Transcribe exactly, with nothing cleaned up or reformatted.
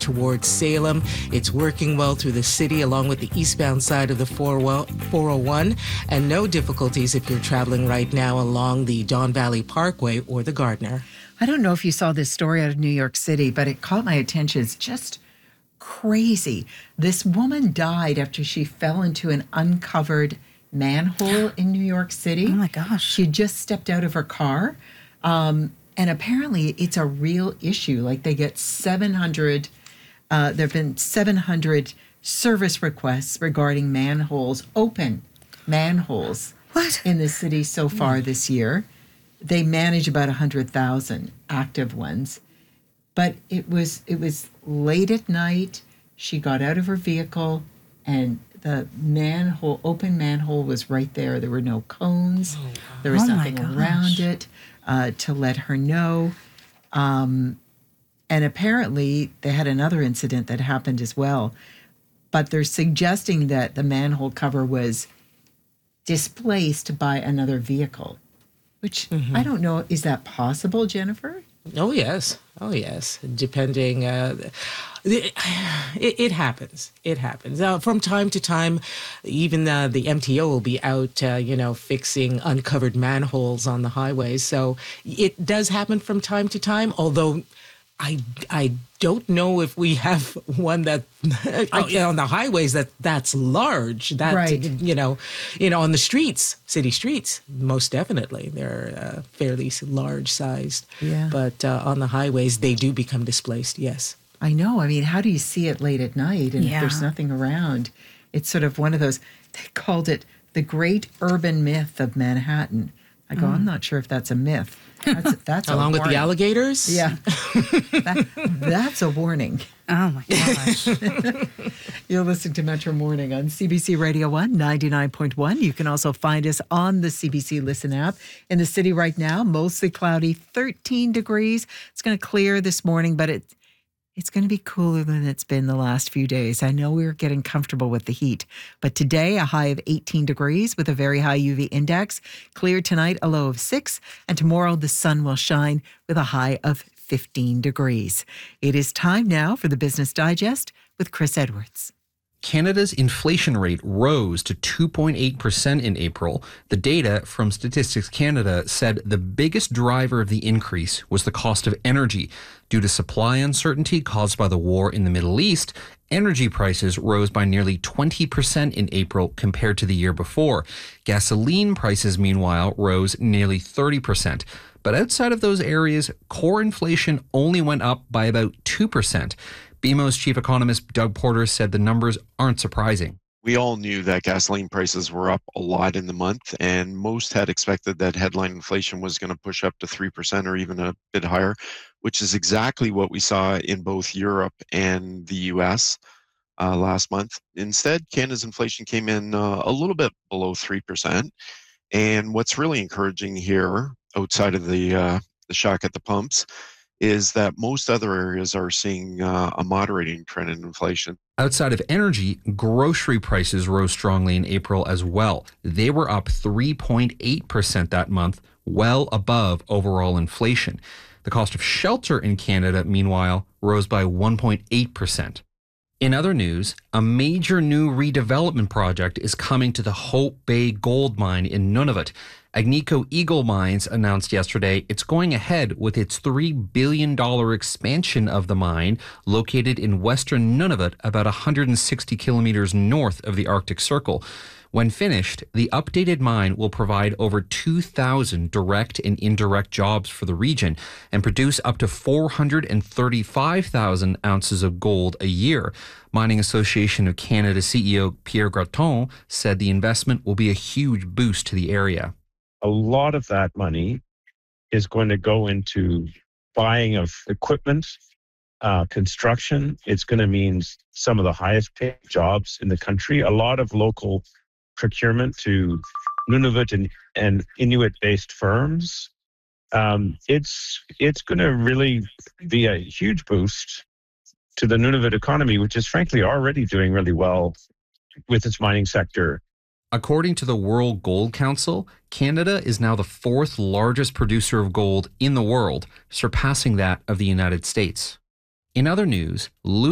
towards Salem. It's working well through the city along with the eastbound side of the four oh one, and no difficulties if you're traveling right now along the Don Valley Parkway or the Gardner. I don't know if you saw this story out of New York City, but it caught my attention. It's just crazy. This woman died after she fell into an uncovered manhole in New York City. Oh my gosh. She had just stepped out of her car. Um, and apparently it's a real issue. Like they get seven hundred, uh, there have been seven hundred service requests regarding manholes, open manholes What? in the city so far this year. They manage about one hundred thousand active ones. But it was it was late at night. She got out of her vehicle and the manhole, open manhole was right there. There were no cones. Oh, wow. There was oh nothing around it uh, to let her know. Um, and apparently they had another incident that happened as well. But they're suggesting that the manhole cover was displaced by another vehicle, which mm-hmm. I don't know. Is that possible, Jennifer? Oh, yes. Oh, yes. Depending, uh, it, it happens. It happens. Uh, from time to time, even uh, the M T O will be out, uh, you know, fixing uncovered manholes on the highways. So it does happen from time to time, although I, I don't know if we have one that I, on the highways that that's large. That right. you know, you know, on the streets, city streets, most definitely they're uh, fairly large sized. Yeah. But uh, on the highways, they do become displaced. Yes. I know. I mean, how do you see it late at night? And yeah. if there's nothing around, it's sort of one of those. They called it the great urban myth of Manhattan. I go, mm. I'm not sure if that's a myth. That's, that's along with the alligators. Yeah, that, that's a warning. Oh my gosh! You're listening to Metro Morning on C B C Radio One ninety-nine point one. You can also find us on the C B C Listen app. In the city right now, mostly cloudy, thirteen degrees. It's going to clear this morning, but it it's going to be cooler than it's been the last few days. I know we're getting comfortable with the heat, but today a high of eighteen degrees with a very high U V index. Clear tonight, a low of six, and tomorrow the sun will shine with a high of fifteen degrees. It is time now for the Business Digest with Chris Edwards. Canada's inflation rate rose to two point eight percent in April. The data from Statistics Canada said the biggest driver of the increase was the cost of energy. Due to supply uncertainty caused by the war in the Middle East, energy prices rose by nearly twenty percent in April compared to the year before. Gasoline prices, meanwhile, rose nearly thirty percent. But outside of those areas, core inflation only went up by about two percent. B M O's chief economist Doug Porter said the numbers aren't surprising. We all knew that gasoline prices were up a lot in the month, and most had expected that headline inflation was going to push up to three percent or even a bit higher, which is exactly what we saw in both Europe and the U S uh, last month. Instead, Canada's inflation came in uh, a little bit below three percent. And what's really encouraging here, outside of the, uh, the shock at the pumps, is that most other areas are seeing uh, a moderating trend in inflation. Outside of energy, grocery prices rose strongly in April as well. They were up three point eight percent that month, well above overall inflation. The cost of shelter in Canada, meanwhile, rose by one point eight percent. In other news, a major new redevelopment project is coming to the Hope Bay gold mine in Nunavut. Agnico Eagle Mines announced yesterday it's going ahead with its three billion dollars expansion of the mine located in western Nunavut, about one hundred sixty kilometers north of the Arctic Circle. When finished, the updated mine will provide over two thousand direct and indirect jobs for the region and produce up to four hundred thirty-five thousand ounces of gold a year. Mining Association of Canada C E O Pierre Graton said the investment will be a huge boost to the area. A lot of that money is going to go into buying of equipment, uh, construction. It's going to mean some of the highest paid jobs in the country, a lot of local procurement to Nunavut and, and Inuit-based firms. Um, it's it's going to really be a huge boost to the Nunavut economy, which is frankly already doing really well with its mining sector. According to the World Gold Council, Canada is now the fourth largest producer of gold in the world, surpassing that of the United States. In other news,